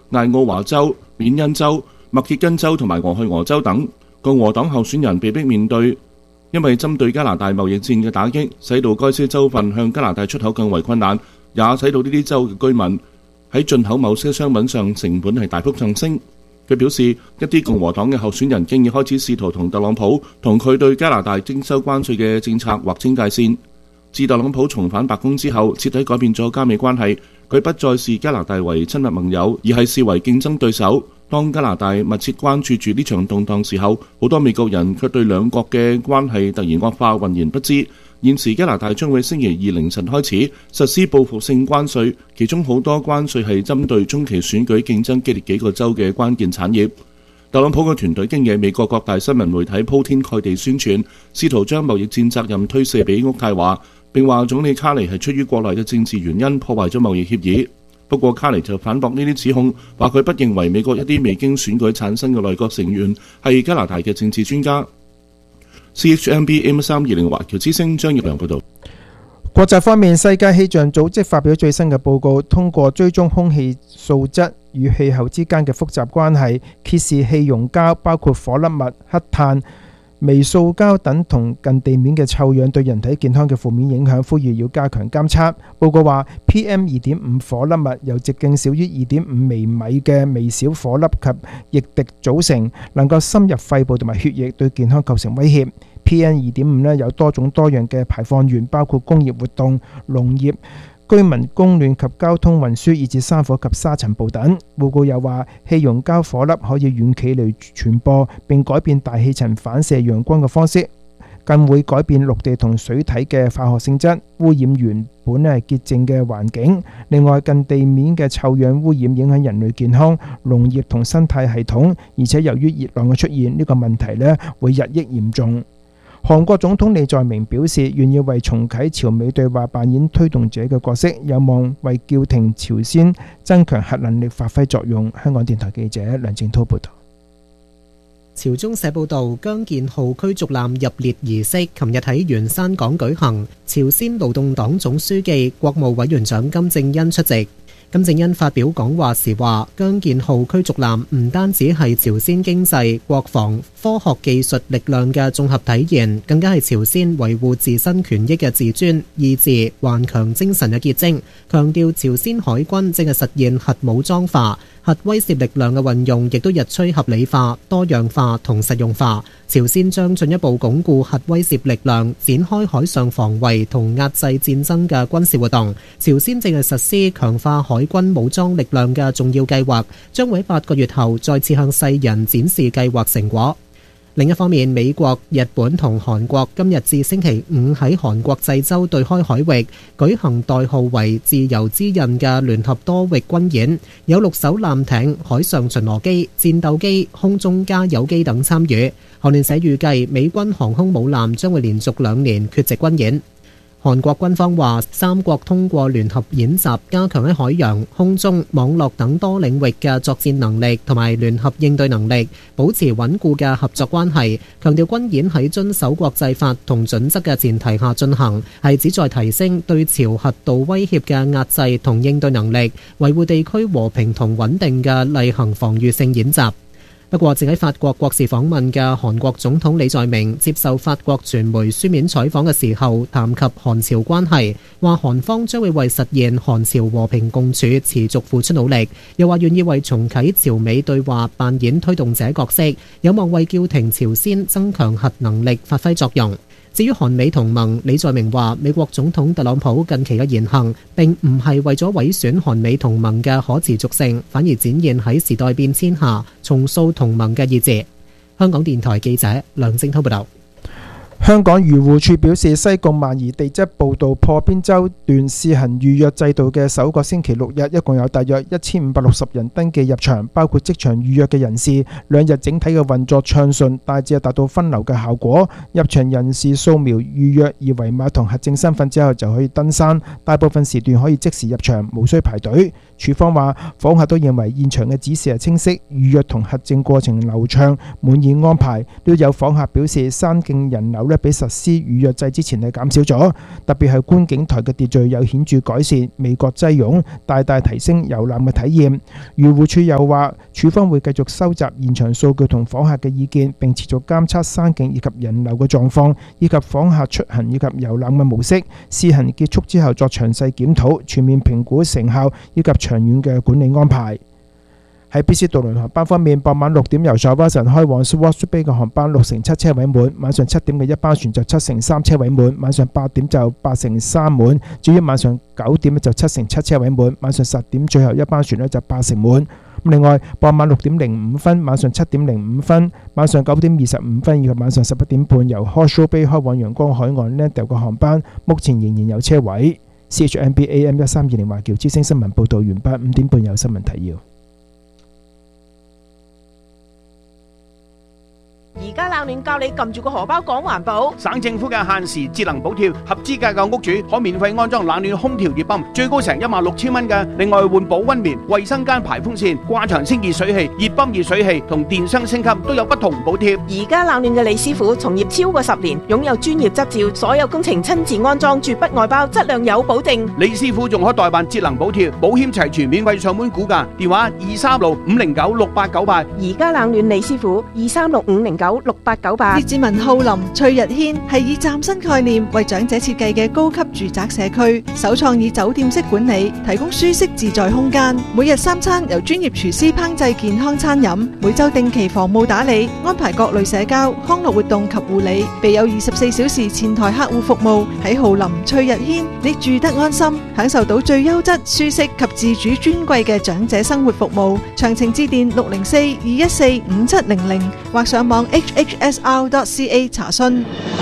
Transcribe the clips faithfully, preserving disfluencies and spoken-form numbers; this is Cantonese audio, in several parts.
艾奧華州、緬因州、密歇根州同埋俄亥俄州等。共和黨候選人被迫面對因為針對加拿大貿易戰嘅打擊，使到該些州份向加拿大出口更為困難，也使到呢啲州嘅居民喺進口某些商品上成本係大幅上升。佢表示，一啲共和黨嘅候選人經已開始試圖同特朗普同佢對加拿大徵收關稅嘅政策劃清界線。自特朗普重返白宮之後，徹底改變咗加美關係，佢不再視加拿大為親密盟友，而係視為競爭對手。當加拿大密切關注住呢場動盪時候，好多美國人卻對兩國嘅關係突然惡化渾然不知。現時加拿大將會星期二凌晨開始實施報復性關稅，其中好多關稅係針對中期選舉競爭激烈幾個州嘅關鍵產業。特朗普嘅團隊經野美國各大新聞媒體鋪天蓋地宣傳，試圖將貿易戰責任推卸俾渥太華，並話總理卡尼係出於國內嘅政治原因破壞咗貿易協議。不過卡尼就反駁呢啲指控，話佢不認為美國一啲未經選舉產生嘅內閣成員係加拿大嘅政治專家。C H M B M 三二零華僑之聲張業良報導。 國際方面，世界氣象組織發表最新嘅報告，通過追蹤空氣素質與氣候之間嘅複雜關係，揭示氣溶膠包括顆粒物、黑碳、微塑膠等同近地面嘅臭氧對人體健康嘅負面影響，呼籲要加強監測。報告話 P M 二點五 顆粒物由直徑少於二點五微米嘅微小顆粒及液滴組成，能夠深入肺部同埋血液，對健康構成威脅。P M 二點五 呢有多種多樣嘅排放源，包括工業活動、農業、居民供暖及交通運輸，以至山火及沙塵暴等。報告又話，氣溶膠顆粒可以遠距離傳播，並改變大氣層反射陽光嘅方式，更會改變陸地同水體嘅化學性質，污染原本係潔淨嘅環境。另外，近地面嘅臭氧污染影響人類健康、農業同生態系統，而且由於熱浪嘅出現，呢個問題呢會日益嚴重。韓國總統李在明表示，願意為重啟朝美對話扮演推動者嘅角色，有望為叫停朝鮮增強核能力發揮作用。香港電台記者梁正滔報導。 朝中社報導，姜建浩驅逐艦入列儀式琴日喺元山港舉行，朝鮮勞動黨總書記、國務委員長金正恩出席。金正恩發表講話時話，姜建浩驅逐艦唔單止係朝鮮經濟、國防、科學技術力量嘅綜合體現，更加係朝鮮維護自身權益嘅自尊、意志、頑強精神嘅結晶。強調朝鮮海軍正係實現核武裝化，核威懾力量嘅運用亦都日趨合理化、多樣化同實用化。朝鮮將進一步鞏固核威懾力量，展開海上防衛同壓制戰爭嘅軍事活動。朝鮮正係實施強化海軍武裝力量嘅重要計劃，將會喺八個月後再次向世人展示計劃成果。另一方面，美國、日本同韓國今日至星期五喺韓國濟州對開海域舉行代號為自由之刃嘅聯合多域軍演，有六艘艦艇、海上巡邏機、戰鬥機、空中加油機等參與。韓聯社預計美軍航空母艦將會連續兩年缺席軍演。韓國軍方話，三國通過聯合演習加強喺海洋、空中、網絡等多領域嘅作戰能力同埋聯合應對能力，保持穩固嘅合作關係。強調軍演喺遵守國際法同準則嘅前提下進行，係旨在提升對朝核導威脅嘅壓制同應對能力，維護地區和平同穩定嘅例行防禦性演習。不過，正喺法國國事訪問嘅韓國總統李在明接受法國傳媒書面採訪嘅時候，談及韓朝關係，話韓方將會為實現韓朝和平共處持續付出努力，又話願意為重啟朝美對話扮演推動者角色，有望為叫停朝鮮增強核能力發揮作用。至於韓美同盟，李在明話美國總統特朗普近期嘅言行並唔係為咗毀損韓美同盟嘅可持續性，反而展現喺時代變遷下重塑同盟嘅意志。香港電台記者梁正滔報道。 香港漁護署表示，西貢萬宜地質步道破邊洲段試行預約制度嘅首個星期六日，一共有大約一千五百六十人登記入場，包括即場預約嘅人士。兩日整體嘅運作暢順，大致達到分流嘅效果。入場人士掃描預約二維碼同核證身份之後就可以登山，大部分時段可以即時入場，無需排隊。 處方話，訪客都認為現場嘅指示係清晰，預約同核證過程流暢，滿意安排。都有訪客表示，山徑人流咧比實施預約制之前係減少咗，特別係觀景台嘅秩序有顯著改善，未覺擠擁，大大提升遊覽嘅體驗。漁護署又話，處方會繼續收集現場數據同訪客嘅意見，並持續監測山徑以及人流嘅狀況，以及訪客出行以及遊覽嘅模式。試行結束之後作詳細檢討，全面評估成效以及長遠嘅管理安排。喺 B C 渡輪航班方面，傍晚六點由沙巴神開往 Swartz Bay 嘅航班六成七車位滿，晚上七點嘅一班船就七成三車位滿，晚上八點就八成三滿，至於晚上九點就七成七車位滿，晚上十點最後一班船呢就八成滿。另外，傍晚六點零五分、晚上七點零五分、晚上九點二十五分以及晚上十一點半由 Hornsey Bay 開往陽光海岸 Landale 嘅航班，目前仍然有車位。C H N B A M 一三二零華僑之聲新聞報導完畢，五點半有新聞提要。 而家冷暖教你撳住個荷包講環保。 省政府嘅限時節能補貼，合資格嘅屋主可免費安裝冷暖空調熱泵，最高成一萬六千蚊嘅。另外換保溫棉、衛生間排風扇、掛牆清潔水器、熱泵熱水器同電箱升級都有不同補貼。 而家冷暖嘅李師傅從業超過十年，擁有專業執照，所有工程親自安裝，絕不外包，質量有保證。 李師傅仲可代辦節能補貼，保險齊全，免費上門估價，電話二三六五零九六八九八。 而家冷暖李師傅二三六五零九六八九八。 列治文浩林翠日軒係以嶄新概念為長者設計嘅高級住宅社區，首創以酒店式管理，提供舒適自在空間。每日三餐由專業廚師烹製健康餐飲，每週定期房務打理，安排各類社交、康樂活動及護理，備有二十四小時前台客戶服務。喺浩林翠日軒，你住得安心，享受到最優質、舒適及自主尊貴嘅長者生活服務。詳情致電六零四二一四五七零零或上網 h h s r dot c a 查詢。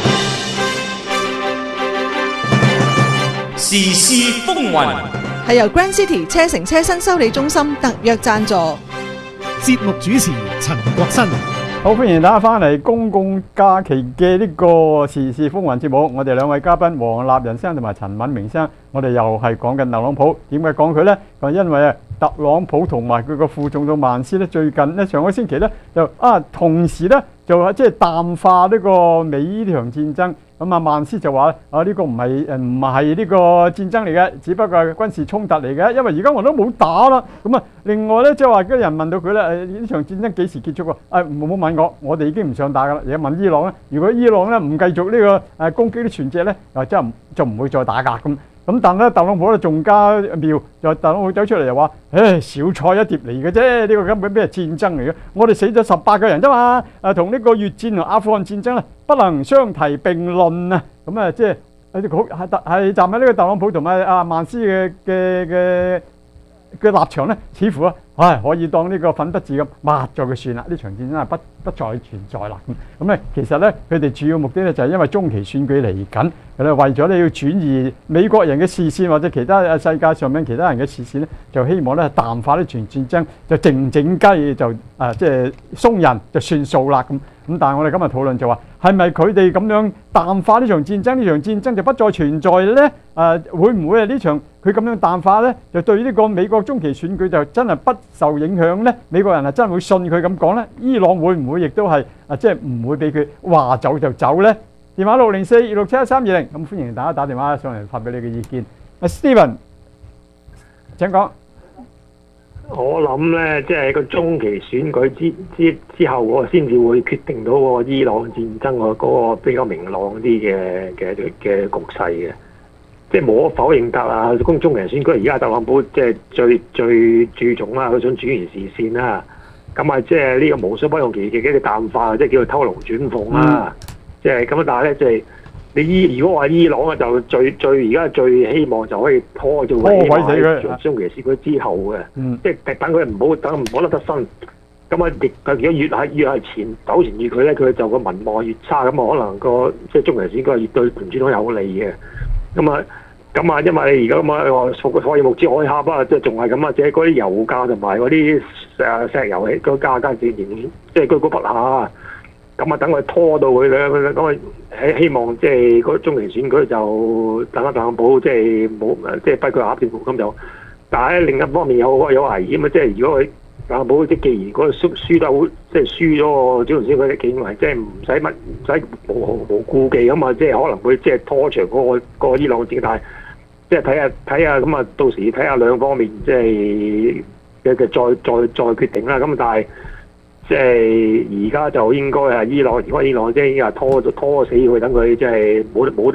時事風雲係由 Grand City 車城車新修理中心特約贊助。 節目主持陳國新。 好，歡迎大家翻嚟公共假期嘅呢個時事風雲節目。我哋兩位嘉賓黃立仁生同埋陳敏明生，我哋又係講緊特朗普。點解講佢呢？就因為啊，特朗普同埋佢個副總統曼斯咧，最近咧上個星期咧就啊，同時咧就即係淡化呢個美呢場戰爭。咁啊，曼斯就話啊，呢個唔係誒唔係呢個戰爭嚟嘅，只不過係軍事衝突嚟嘅。因為而家我都冇打啦。咁啊，另外咧即係話啲人問到佢咧誒呢場戰爭幾時結束啊？誒唔好問我，我哋已經唔想打噶啦。而家問伊朗咧，如果伊朗咧唔繼續呢個誒攻擊啲船隻咧，啊即係就唔會再打㗎咁。咁但係咧，特朗普咧仲加妙，就特朗普走出嚟又話：，誒小菜一碟嚟嘅啫，呢個根本咩戰爭嚟嘅？我哋死咗十八個人啫嘛，誒同呢個越戰同阿富汗戰爭咧不能相提並論啊！咁啊，即係係好係係站喺呢個特朗普同埋阿曼斯嘅嘅嘅嘅立場咧，似乎啊，唉可以當呢個粉筆字咁抹咗佢算啦，呢場戰爭係不不再存在啦。咁咁咧，其實咧佢哋主要目的咧就係因為中期選舉嚟緊。佢哋為咗咧要轉移美國人嘅視線或者其他世界上面其他人嘅視線咧，就希望咧淡化呢場戰爭，就靜靜雞就啊即係鬆人就算數啦咁。咁但係我哋今日討論就話係咪佢哋咁樣淡化呢場戰爭，呢場戰爭就不再存在咧？啊會唔會啊呢場佢咁樣淡化咧，就對呢個美國中期選舉就真係不受影響咧？美國人係真係會信佢咁講咧？伊朗會唔會亦都係啊即係唔會俾佢話走就走咧？電話六零四二六七一三二零，咁歡迎大家打電話上嚟發表你嘅意見。阿 Steven，請講。 我諗咧，即係個中期選舉之之之後，我先至會決定到個伊朗戰爭個嗰個比較明朗啲嘅嘅嘅局勢嘅。即係冇可否認得啊！公中期選舉而家特朗普即係最最注重啦，佢想轉移視線啦。咁啊，即係呢個無所不用其極嘅淡化，即係叫做偷龍轉鳳啦。嗯即係咁，但係咧，即係你伊如果話伊朗啊，就最最而家最希望就可以拖住佢，希望喺中期選舉之後嘅，嗯、即係等佢唔好等唔好甩得身。咁啊，亦如果越係越係前糾纏住佢咧，佢就個民望越差，咁啊可能個即係中期選舉越對民主黨有利嘅。咁啊，咁啊，因為你而家咁啊，話可以目之海峽啊，即係仲係咁啊，即係嗰啲油價同埋嗰啲誒石油嘅個價格仍然即係居高不下。咁啊，等佢拖到佢咧，咁啊，希希望即係嗰中期選舉就等下特朗普即係冇即係逼佢下政府咁就咁但係另一方面有有危險啊！即係如果佢特朗普即係既然嗰個輸輸得好，即係輸咗個主要選舉，佢認為即係唔使乜唔使無無顧忌咁嘛，即係可能會即係拖長嗰、嗰個嗰個伊朗戰，但係即係睇下睇下咁啊，到時睇下兩方面即係嘅嘅再再再決定啦。咁但係即係而家就應該係伊朗，如果伊朗即係已經係拖咗拖死佢，等佢即係冇冇。